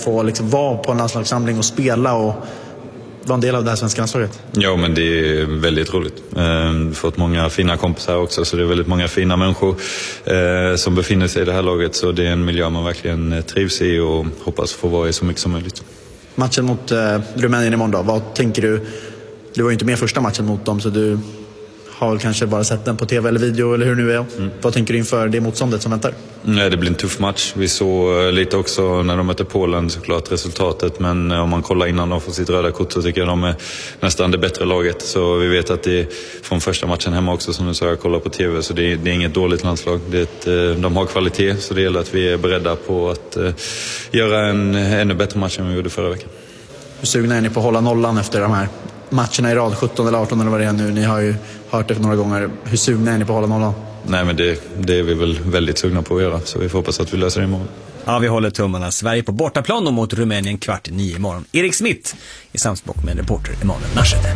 få liksom vara på en landslagssamling och spela och vara en del av det här svenska landslaget? Ja, men det är väldigt roligt. Fått många fina kompisar också, så det är väldigt många fina människor som befinner sig i det här laget. Så det är en miljö man verkligen trivs i och hoppas få vara i så mycket som möjligt. Matchen mot Rumänien imorgon då, vad tänker du? Du var ju inte med första matchen mot dem, så du har väl kanske bara sett den på tv eller video eller hur det nu är. Vad tänker du inför det motståndet som väntar? Nej, det blir en tuff match. Vi såg lite också när de möter Polen såklart resultatet, men om man kollar innan de får sitt röda kort så tycker jag de är nästan det bättre laget. Så vi vet att det är från första matchen hemma också, som du sa, jag kollar på tv, så det är inget dåligt landslag. De har kvalitet, så det gäller att vi är beredda på att göra en ännu bättre match än vi gjorde förra veckan. Hur sugna är ni på att hålla nollan efter de här matcherna i rad, 17 eller 18 eller vad det är nu? Ni har ju hört det några gånger. Hur sugna är ni på att hålla nollan? Nej, men det är vi väl väldigt sugna på att göra, så vi får hoppas att vi löser det imorgon. Ja, vi håller tummarna. Sverige på bortaplan och mot Rumänien 8:45 imorgon. Erik Smith i samspråk med en reporter Emanuel Naschede.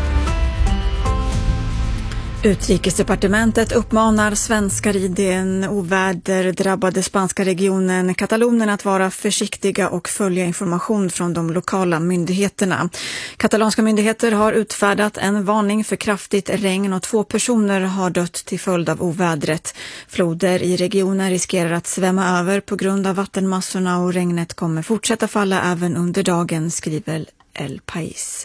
Utrikesdepartementet uppmanar svenskar i den oväderdrabbade spanska regionen Katalonien att vara försiktiga och följa information från de lokala myndigheterna. Katalanska myndigheter har utfärdat en varning för kraftigt regn och 2 personer har dött till följd av ovädret. Floder i regionen riskerar att svämma över på grund av vattenmassorna och regnet kommer fortsätta falla även under dagen, skriver El País.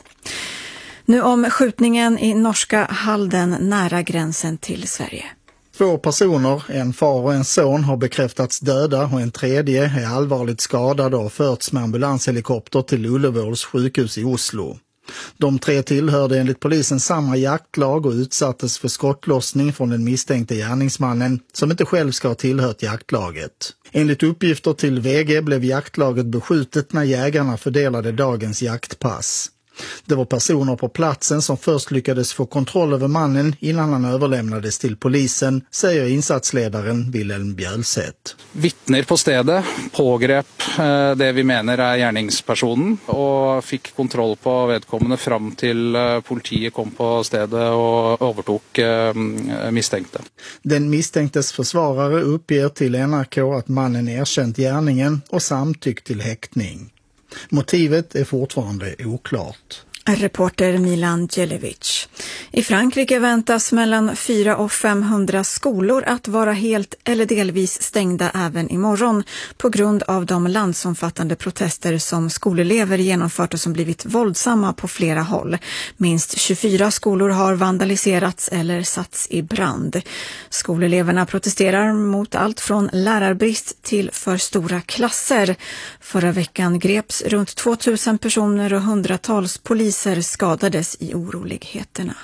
Nu om skjutningen i norska Halden nära gränsen till Sverige. 2 personer, en far och en son, har bekräftats döda och en tredje är allvarligt skadad och har förts med ambulanshelikopter till Ullevåls sjukhus i Oslo. De 3 tillhörde enligt polisen samma jaktlag och utsattes för skottlossning från den misstänkte gärningsmannen som inte själv ska ha tillhört jaktlaget. Enligt uppgifter till VG blev jaktlaget beskjutet när jägarna fördelade dagens jaktpass. Det var personer på platsen som först lyckades få kontroll över mannen innan han överlämnades till polisen, säger insatsledaren Wilhelm Bjölseth. Vittner på stedet pågrep det vi menar är gärningspersonen och fick kontroll på vedkommande fram till politiet kom på stedet och övertog misstänkte. Den misstänktes försvarare uppger till NRK att mannen erkänt gärningen och samtyckt till häktning. Motivet är fortfarande oklart. Reporter Milan Djelevic. I Frankrike väntas mellan 400 och 500 skolor att vara helt eller delvis stängda även imorgon på grund av de landsomfattande protester som skolelever genomfört och som blivit våldsamma på flera håll. Minst 24 skolor har vandaliserats eller satts i brand. Skoleleverna protesterar mot allt från lärarbrist till för stora klasser. Förra veckan greps runt 2000 personer och hundratals poliser skadades i oroligheterna.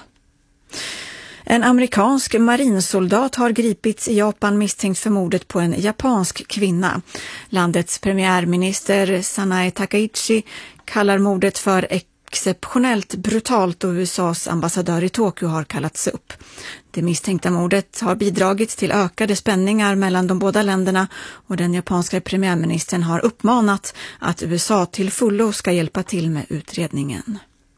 En amerikansk marinsoldat har gripits i Japan misstänkt för mordet på en japansk kvinna. Landets premiärminister Sanae Takaichi kallar mordet för exceptionellt brutalt och USAs ambassadör i Tokyo har kallats upp. Det misstänkta mordet har bidragit till ökade spänningar mellan de båda länderna och den japanska premiärministern har uppmanat att USA till fullo ska hjälpa till med utredningen.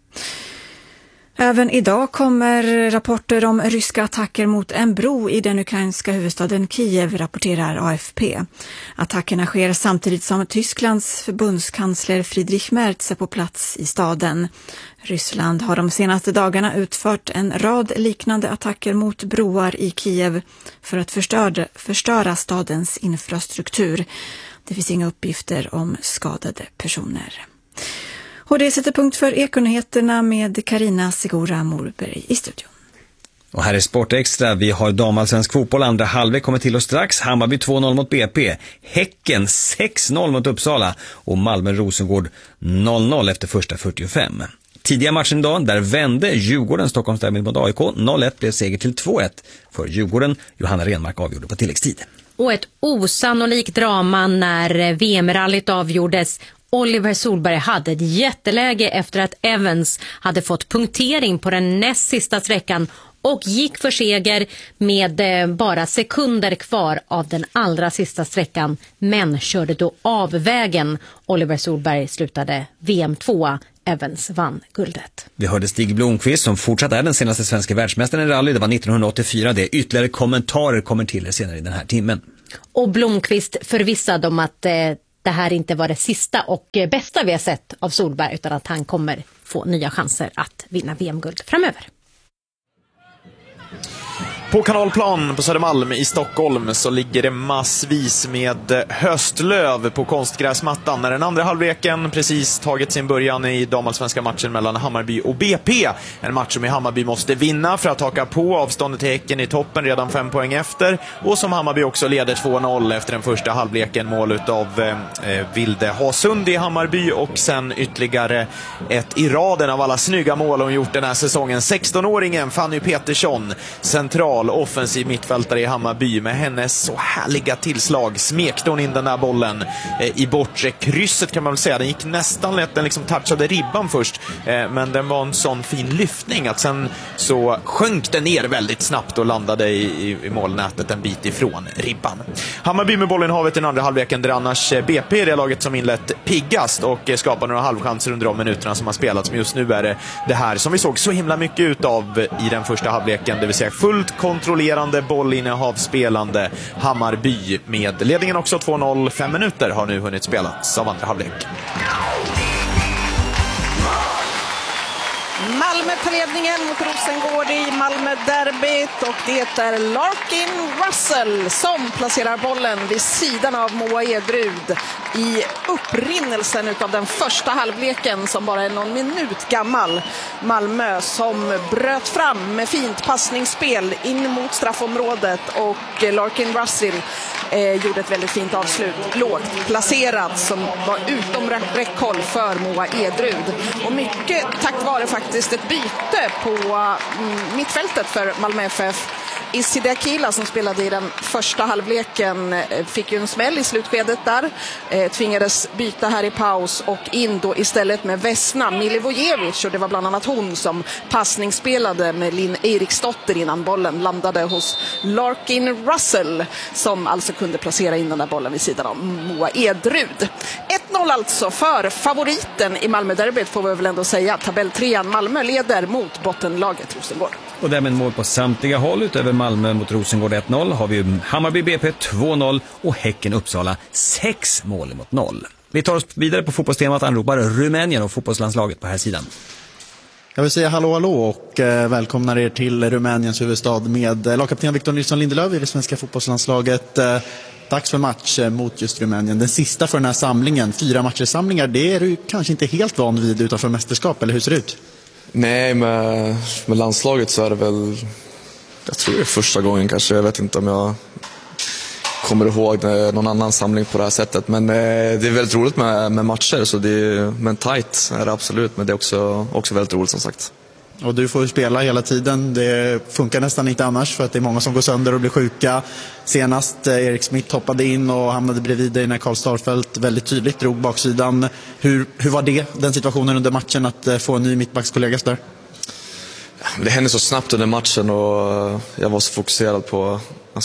Även idag kommer rapporter om ryska attacker mot en bro i den ukrainska huvudstaden Kiev, rapporterar AFP. Attackerna sker samtidigt som Tysklands förbundskansler Friedrich Merz är på plats i staden. Ryssland har de senaste dagarna utfört en rad liknande attacker mot broar i Kiev för att förstöra stadens infrastruktur. Det finns inga uppgifter om skadade personer. Och det sätter punkt för Ekonyheterna med Carina Segura Morberg i studion. Och här är Sportextra. Vi har damallsvensk fotboll. Andra halvlek kommer till oss strax. Hammarby 2-0 mot BP. Häcken 6-0 mot Uppsala. Och Malmö-Rosengård 0-0 efter första 45. Tidiga matchen idag, där vände Djurgården Stockholmsderbyt mot AIK. 0-1 blev seger till 2-1 för Djurgården. Johanna Renmark avgjorde på tilläggstid. Och ett osannolikt drama när VM-rallyt avgjordes. Oliver Solberg hade ett jätteläge efter att Evans hade fått punktering på den näst sista sträckan och gick för seger med bara sekunder kvar av den allra sista sträckan, men körde då av vägen. Oliver Solberg slutade VM-2. Evans vann guldet. Vi hörde Stig Blomqvist som fortsatt är den senaste svenska världsmästaren i rally. Det var 1984. Det är ytterligare kommentarer kommer till senare i den här timmen. Och Blomqvist förvissad om att det här inte var det sista och bästa vi har sett av Solberg, utan att han kommer få nya chanser att vinna VM-guld framöver. På Kanalplan på Södermalm i Stockholm så ligger det massvis med höstlöv på konstgräsmattan när den andra halvleken precis tagit sin början i damallsvenska matchen mellan Hammarby och BP. En match som i Hammarby måste vinna för att haka på avståndet till Häcken i toppen redan 5 poäng efter, och som Hammarby också leder 2-0 efter den första halvleken, mål utav Vilde Hasund i Hammarby, och sen ytterligare ett i raden av alla snygga mål hon gjort den här säsongen. 16-åringen Fanny Petersson, central offensiv mittfältare i Hammarby, med hennes så härliga tillslag smekte hon in den där bollen i bortre krysset, kan man väl säga. Den gick nästan lätt, den liksom touchade ribban först, men den var en sån fin lyftning att sen så sjönk den ner väldigt snabbt och landade i målnätet en bit ifrån ribban. Hammarby med bollen i havet i den andra halvleken, där annars BP är det laget som inlett piggast och skapar några halvchanser under de minuterna som har spelats. Men just nu är det här som vi såg så himla mycket utav i den första halvleken, det vill säga fullt kontrollerande, bollinnehavsspelande Hammarby, med ledningen också 2-0. 5 minuter har nu hunnit spelas av andra halvlek. Malmö på ledningen mot Rosengård i Malmö-derbyt, och det är Larkin Russell som placerar bollen vid sidan av Moa Edrud i upprinnelsen av den första halvleken som bara är någon minut gammal. Malmö som bröt fram med fint passningsspel in mot straffområdet, och Larkin Russell gjorde ett väldigt fint avslut, lågt placerad, som var utom räckhåll för Moa Edrud, och mycket tack vare faktiskt ett byte på mittfältet för Malmö FF. Isidi Akila, som spelade i den första halvleken, fick ju en smäll i slutskedet där, tvingades byta här i paus och in då istället med Vesna Milivojevic, och det var bland annat hon som passningsspelade med Linn Eriksdotter innan bollen landade hos Larkin Russell, som alltså kunde placera in den där bollen vid sidan av Moa Edrud. 1-0 alltså för favoriten i Malmö-derbyt, får vi väl ändå säga. Tabelltrean Malmö leder mot bottenlaget Rosengård. Och därmed mål på samtliga håll. Utöver Malmö mot Rosengård 1-0 har vi Hammarby BP 2-0 och Häcken Uppsala 6 mål mot 0. Vi tar oss vidare på fotbollstemat, anropar Rumänien och fotbollslandslaget på här sidan. Jag vill säga hallå och välkomnar er till Rumäniens huvudstad med lagkapten Victor Nilsson Lindelöf i det svenska fotbollslandslaget. Dags för match mot just Rumänien. Den sista för den här samlingen, 4 matchersamlingar, det är du kanske inte helt van vid utanför mästerskap, eller hur ser det ut? Nej, med landslaget så är det väl, jag tror det är första gången kanske, jag vet inte om jag kommer ihåg någon annan samling på det här sättet, men det är väldigt roligt med matcher, så men tight är det absolut, men det är också väldigt roligt som sagt. Och du får ju spela hela tiden, det funkar nästan inte annars för att det är många som går sönder och blir sjuka. Senast Erik Smith hoppade in och hamnade bredvid dig när Karl Starfelt väldigt tydligt drog baksidan. Hur var den situationen under matchen att få en ny mittbackskollega där? Det hände så snabbt under matchen och jag var så fokuserad på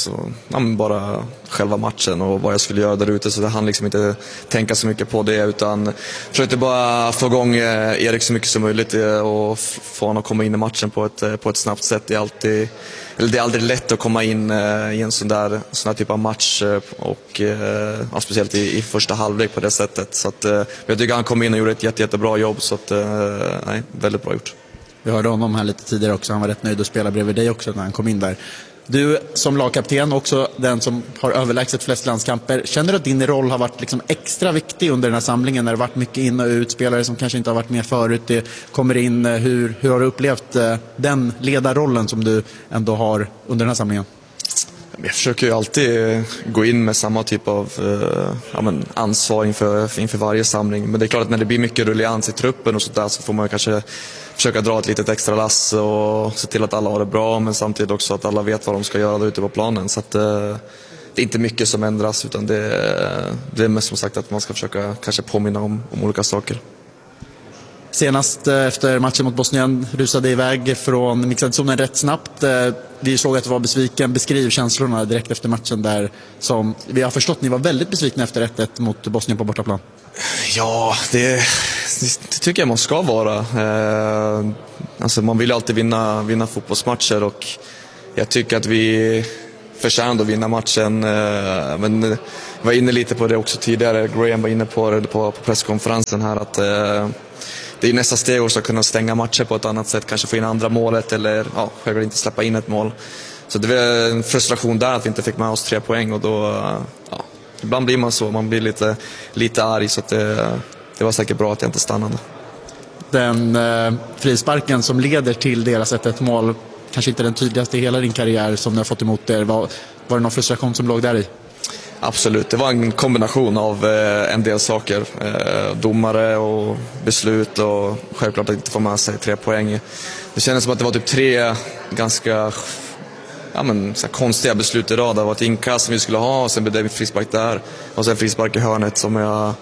bara själva matchen och vad jag skulle göra där ute, så det hann liksom inte tänka så mycket på det, utan försökte bara få igång Erik så mycket som möjligt och få honom att komma in i matchen på ett snabbt sätt. Det är aldrig lätt att komma in i en sån här typ av match, och speciellt i första halvlek på det sättet, så att jag tycker han kom in och gjorde ett jättebra jobb, så att väldigt bra gjort. Vi hörde honom här lite tidigare också, han var rätt nöjd att spela bredvid dig också när han kom in där. Du som lagkapten, också den som har överlägset flest landskamper, känner du att din roll har varit liksom extra viktig under den här samlingen, när det varit mycket in och ut, spelare som kanske inte har varit med förut, det kommer in, hur har du upplevt den ledarrollen som du ändå har under den här samlingen? Jag försöker ju alltid gå in med samma typ av ansvar inför varje samling, men det är klart att när det blir mycket rullians i truppen och sådär, så får man kanske försöka dra ett litet extra lass och se till att alla har det bra, men samtidigt också att alla vet vad de ska göra där ute på planen, så att det är inte mycket som ändras, utan det är mest som sagt att man ska försöka kanske påminna om olika saker. Senast efter matchen mot Bosnien rusade iväg från mixad zonen rätt snabbt. Vi såg att du var besviken. Beskriv känslorna direkt efter matchen där, som vi har förstått ni var väldigt besvikna efter 1-1 mot Bosnien på bortaplan. Ja, det tycker jag man ska vara. Man vill alltid vinna fotbollsmatcher, och jag tycker att vi förtjänade att vinna matchen. Men var inne lite på det också tidigare. Graham var inne på det på presskonferensen här att det är nästa steg också att kunna stänga matcher på ett annat sätt. Kanske få in andra målet eller självklart inte släppa in ett mål. Så det var en frustration där att vi inte fick med oss 3 poäng och då, ibland blir man så. Man blir lite arg så att det var säkert bra att jag inte stannade. Den frisparken som leder till deras 1-1 mål, kanske inte den tydligaste i hela din karriär som du har fått emot er. Var det någon frustration som låg där i? Absolut, det var en kombination av en del saker. Domare och beslut och självklart att inte få med sig 3 poäng. Det kändes som att det var typ 3 ganska så konstiga beslut i rad. Det var ett inkast som vi skulle ha och sen blev det en frispark där. Och sen frispark i hörnet som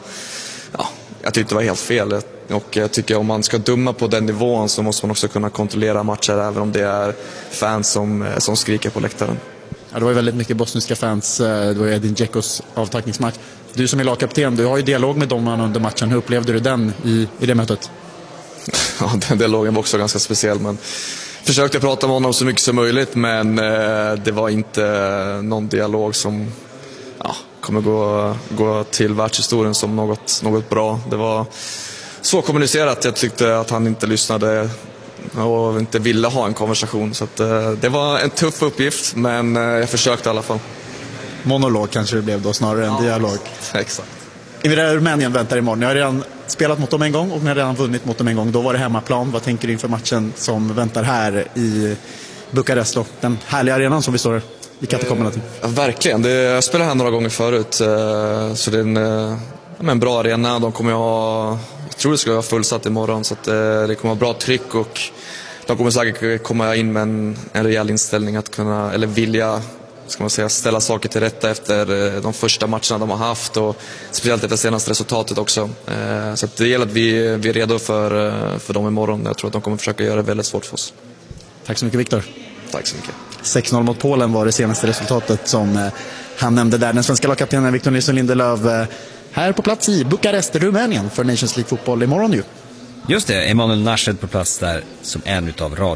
jag tyckte var helt fel. Och jag tycker om man ska döma på den nivån så måste man också kunna kontrollera matcher även om det är fans som skriker på läktaren. Ja, det var ju väldigt mycket bosniska fans. Det var ju Edin Džekos avtackningsmatch. Du som är lagkapten, du har ju dialog med domarna under matchen. Hur upplevde du den i det mötet? Ja, den dialogen var också ganska speciell. Men försökte prata med honom så mycket som möjligt. Men det var inte någon dialog som kommer gå till världshistorien som något bra. Det var så kommunicerat. Jag tyckte att han inte lyssnade och inte ville ha en konversation. Så att, det var en tuff uppgift, men jag försökte i alla fall. Monolog kanske det blev då snarare än dialog. Exakt. Rumänien väntar imorgon. Ni har redan spelat mot dem en gång och ni har redan vunnit mot dem en gång. Då var det hemmaplan. Vad tänker du inför matchen som väntar här i Bukarest då? Den härliga arenan som vi står i katakomberna till. Ja, verkligen. Jag spelade här några gånger förut. Så det är en bra arena. De kommer jag tror det ska vara fullsatt imorgon. Så att det kommer vara bra tryck och de kommer säkert komma in med en rejäl inställning att kunna, eller vilja ställa saker till rätta efter de första matcherna de har haft och speciellt efter senaste resultatet också. Så att det gäller att vi är redo för dem imorgon. Jag tror att de kommer försöka göra det väldigt svårt för oss. Tack så mycket, Viktor. Tack så mycket. 6-0 mot Polen var det senaste resultatet som han nämnde där. Den svenska lagkaptenen Victor Nilsson Lindelöf här på plats i Bukarest, Rumänien för Nations League-fotboll imorgon ju. Just det, Emanuel Nashed på plats där som en del av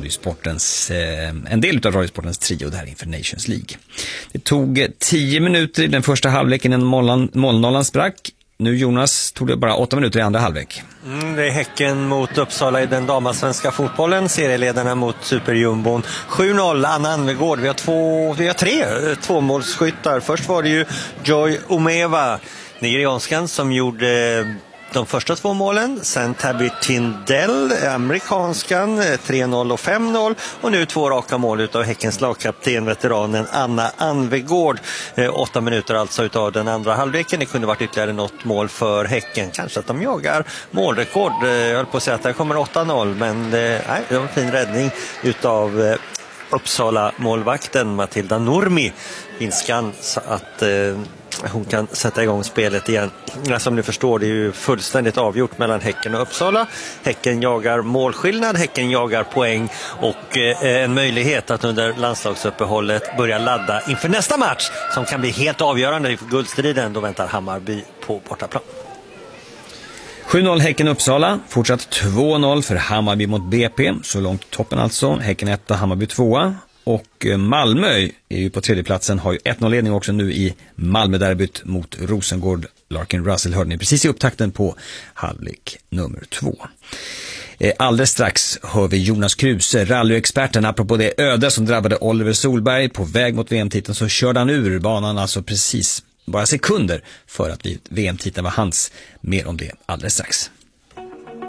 Radiosportens trio där inför Nations League. Det tog 10 minuter i den första halvleken innan målnollan sprack. Nu Jonas tog det bara 8 minuter i andra halvlek. Det är Häcken mot Uppsala i den damasvenska fotbollen. Serieledarna mot Superjumbon. 7-0, Anna Anvegård. Vi har 3 tvåmålsskyttar. Först var det ju Joy Omeva, nigerianskan, som gjorde de första 2 målen. Sen Tabby Tindell, amerikanskan, 3-0 och 5-0. Och nu 2 raka mål utav Häckens lagkapten, veteranen Anna Anvegård. 8 minuter alltså utav den andra halvleken. Det kunde varit ytterligare något mål för Häcken. Kanske att de jagar målrekord. Jag höll på att säga att det kommer 8-0. Men det var en fin räddning utav Uppsala målvakten Matilda Nurmi, finskan, så att hon kan sätta igång spelet igen. Som ni förstår, det är ju fullständigt avgjort mellan Häcken och Uppsala. Häcken jagar målskillnad, Häcken jagar poäng och en möjlighet att under landslagsuppehållet börja ladda inför nästa match som kan bli helt avgörande för guldstriden. Då väntar Hammarby på bortaplan. 7-0 Häcken-Uppsala, fortsatt 2-0 för Hammarby mot BP, så långt toppen alltså. Häcken 1, Hammarby 2. Och Malmö är ju på tredje platsen, har ju 1-0-ledning också nu i Malmö-derbyt mot Rosengård. Larkin Russell hörde ni precis i upptakten på halvlek nummer 2. Alldeles strax hör vi Jonas Kruse, rallyexperten. Apropå det öde som drabbade Oliver Solberg på väg mot VM-titeln, så körde han ur banan alltså precis bara sekunder för att VM-titeln var hans. Mer om det alldeles strax.